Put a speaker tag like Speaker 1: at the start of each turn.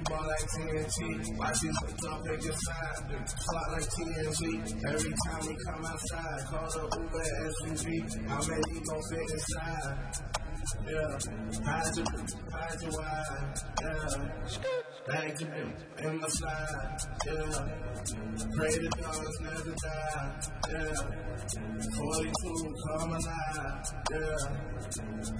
Speaker 1: ball like TNT. Watch you hooked up, pick your side. Slot like TNG. Every time we come outside, call the Uber SUV. How many gon' fit inside? Yeah, hide your wide, yeah. Bag to me in my slide, yeah. Pray the dogs never die, yeah. 42, come alive, yeah.